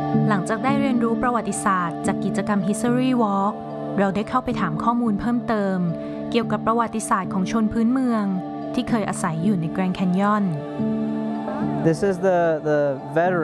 หลังจากได้เรียนรู้ประวัติศาสตร์จากกิจกรรม History Walk เราได้เข้าไปถามข้อมูลเพิ่มเติมเกี่ยวกับประวัติศาสตร์ของชนพื้นเมืองที่เคยอาศัยอยู่ใน Grand Canyon This is the veteran